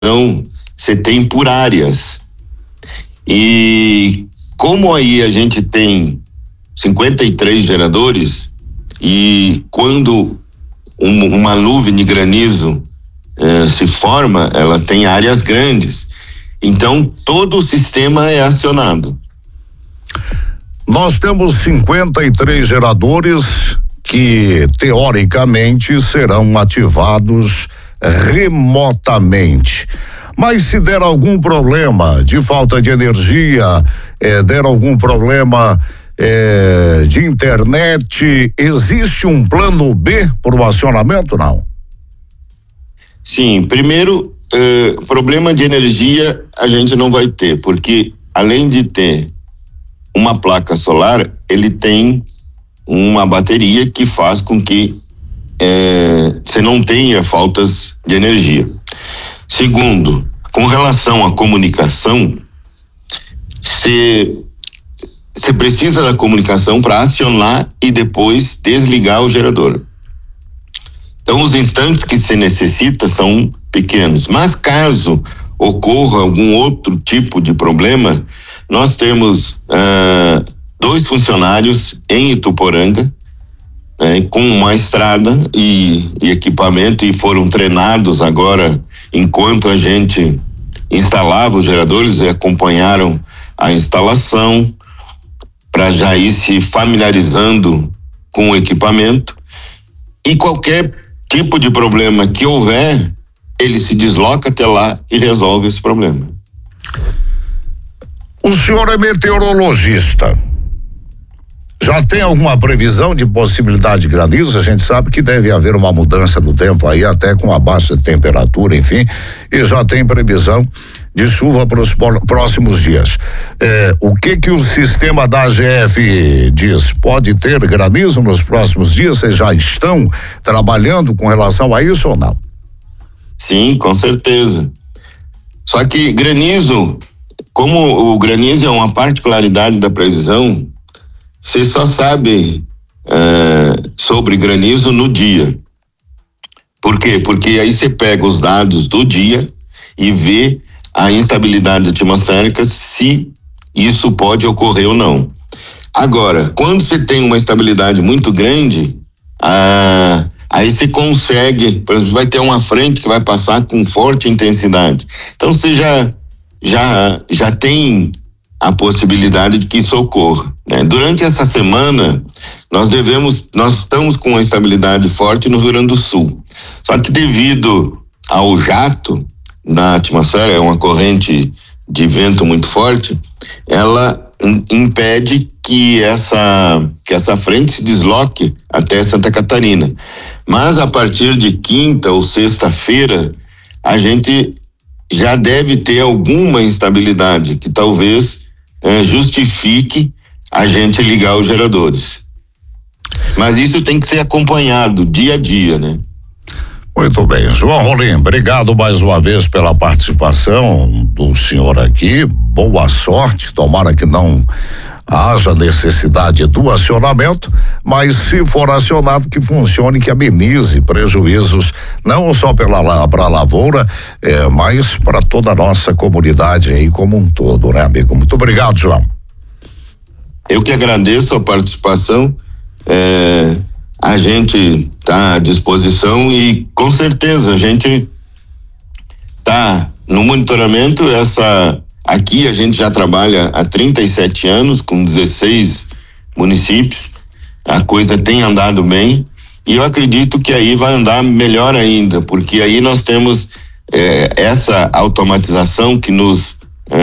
Então, você tem por áreas. E como aí a gente tem 53 geradores, e quando uma nuvem de granizo se forma, ela tem áreas grandes. Então, todo o sistema é acionado. Nós temos 53 geradores que, teoricamente, serão ativados remotamente. Mas se der algum problema de falta de energia, der algum problema de internet, existe um plano B para o acionamento, não? Sim, primeiro, problema de energia a gente não vai ter, porque além de ter uma placa solar, ele tem uma bateria que faz com que você não tenha faltas de energia. Segundo, com relação à comunicação, você precisa da comunicação para acionar e depois desligar o gerador. Então, os instantes que se necessita são pequenos, mas caso ocorra algum outro tipo de problema, nós temos 2 funcionários em Ituporanga, com uma estrada e equipamento, e foram treinados agora enquanto a gente instalava os geradores e acompanharam a instalação para já ir se familiarizando com o equipamento, e qualquer tipo de problema que houver, ele se desloca até lá e resolve esse problema. O senhor é meteorologista. Já tem alguma previsão de possibilidade de granizo? A gente sabe que deve haver uma mudança no tempo aí, até com a baixa temperatura, enfim, e já tem previsão de chuva para os próximos dias. O que o sistema da AGF diz? Pode ter granizo nos próximos dias? Vocês já estão trabalhando com relação a isso ou não? Sim, com certeza. Só que granizo, como o granizo é uma particularidade da previsão, você só sabe sobre granizo no dia. Por quê? Porque aí você pega os dados do dia e vê a instabilidade atmosférica, se isso pode ocorrer ou não. Agora, quando você tem uma estabilidade muito grande, aí você consegue, por exemplo, vai ter uma frente que vai passar com forte intensidade. Então você já tem a possibilidade de que isso ocorra, né? Durante essa semana, nós estamos com uma estabilidade forte no Rio Grande do Sul. Só que devido ao jato na atmosfera, é uma corrente de vento muito forte, ela impede que essa frente se desloque até Santa Catarina. Mas a partir de quinta ou sexta-feira, a gente já deve ter alguma instabilidade que talvez justifique a gente ligar os geradores. Mas isso tem que ser acompanhado dia a dia, né? Muito bem, João Rolim, obrigado mais uma vez pela participação do senhor aqui, boa sorte, tomara que não haja necessidade do acionamento, mas se for acionado, que funcione, que amenize prejuízos, não só para a lavoura, mas para toda a nossa comunidade aí como um todo, né, amigo? Muito obrigado, João. Eu que agradeço a participação, a gente está à disposição e com certeza a gente está no monitoramento. Aqui a gente já trabalha há 37 anos com 16 municípios, a coisa tem andado bem e eu acredito que aí vai andar melhor ainda, porque aí nós temos essa automatização que nos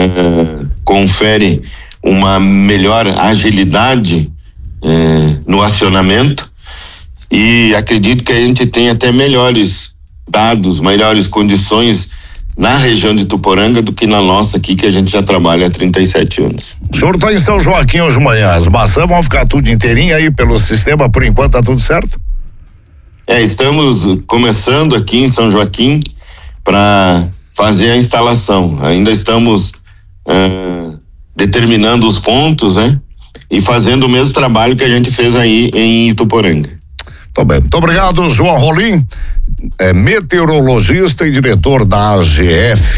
confere uma melhor agilidade no acionamento, e acredito que a gente tem até melhores dados, melhores condições na região de Ituporanga do que na nossa aqui, que a gente já trabalha há 37 anos. O senhor está em São Joaquim hoje de manhã, as maçãs vão ficar tudo inteirinho aí pelo sistema, por enquanto tá tudo certo? Estamos começando aqui em São Joaquim para fazer a instalação, ainda estamos determinando os pontos, né? E fazendo o mesmo trabalho que a gente fez aí em Ituporanga. Tá bem, muito obrigado, João Rolim. é meteorologista e diretor da AGF.